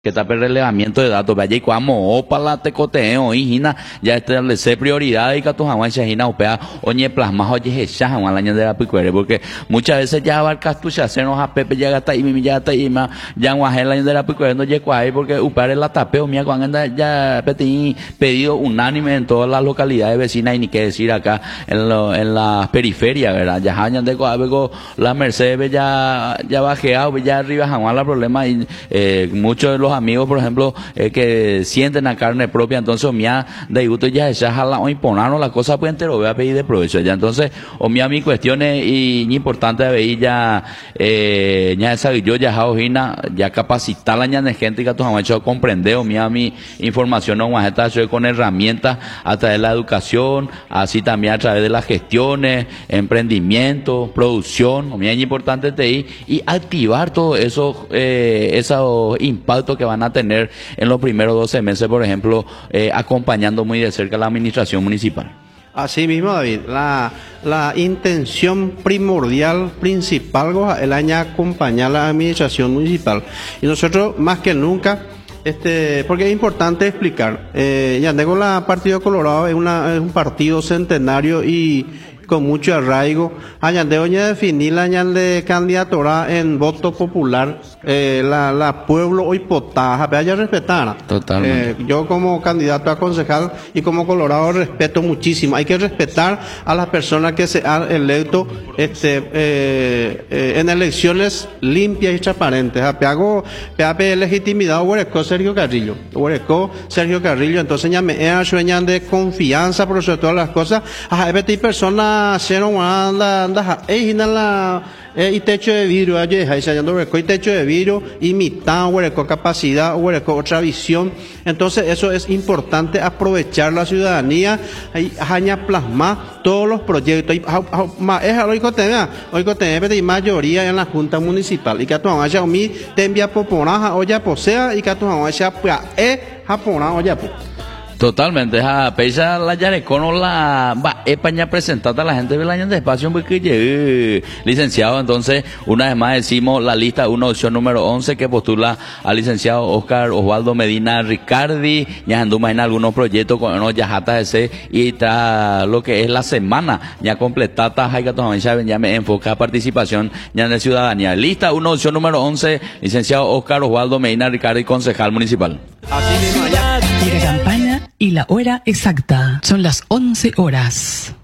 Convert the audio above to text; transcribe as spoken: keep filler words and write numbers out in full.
que está el relevamiento de datos, vaya y cuamo o para la tecoteo y hina ya establecer prioridad y que tu jamás se hina opea oñe plasma oye hecha jamás la de la picuere porque muchas veces ya abarcas tu hacernos a Pepe ya gasta y mi ya está y ma ya guaje la de la picuere no llega ahí porque upare la tapeo mía cuando anda ya pedí pedido unánime en todas las localidades vecinas y ni qué decir acá en lo, en las periferias, verdad ya hayan de coabeco la Mercedes ya ya bajeado ya arriba jamás la problema y eh, muchos de los amigos, por ejemplo, eh, que sienten a carne propia, entonces, mía, de gusto ya esa jala o imponernos la cosa, pues entero, voy a pedir de provecho, ya, entonces, o mía, mi cuestión es, y, y importante, de ya, eh, ya esa, yo ya, jaojina, ya capacitar la ña de gente que tú has hecho comprender, o mía, mi información, no, más está con herramientas a través de la educación, así también a través de las gestiones, emprendimiento, producción, o mía, es importante, te y activar todo eso, eh, esos impactos que van a tener en los primeros doce meses, por ejemplo, eh, acompañando muy de cerca a la administración municipal. Así mismo, David, la, la intención primordial, principal, es el año acompañar a la administración municipal. Y nosotros, más que nunca, este, porque es importante explicar, eh, ya tengo la Partido Colorado, es, una, es un partido centenario y con mucho arraigo. Añade doña definir la de candidatura en voto popular, eh, la, la pueblo hoy potaja, vaya a respetar. Totalmente. Eh, yo como candidato a concejal y como colorado respeto muchísimo. Hay que respetar a las personas que se han electo este, eh, eh, en elecciones limpias y transparentes. Hago peape legitimidad huereco Sergio Carrillo. Huereco Sergio Carrillo. Entonces ya me he sueñan de confianza por sobre todas las cosas. Ajá, hay personas cero anda anda eh la eh, y techo de vidrio ayer ahí se llama y techo de vidrio y mitad hueco capacidad hueco otra visión. Entonces eso es importante aprovechar la ciudadanía y haña plasmar todos los proyectos y es hoy que tenga hoy que tenga de mayoría en la junta municipal y que tu haya mi te envía poponaja o ya posea y que tu haya pues eh japona o ya pues. Totalmente, ja, pesa la yarecono la va España presentada a la gente del año de espacio porque llegué licenciado, entonces una vez más decimos la lista una opción número once que postula al licenciado Oscar Osvaldo Medina Ricardi, ya anduma en algunos proyectos con unos yajatas ese y está lo que es la semana ya completada, jaiga todavía ya me enfoca participación ya en la ciudadanía. Lista una opción número once, licenciado Oscar Osvaldo Medina Ricardi, concejal municipal. Así mismo, ya. Campaña y la hora exacta. Son las once horas.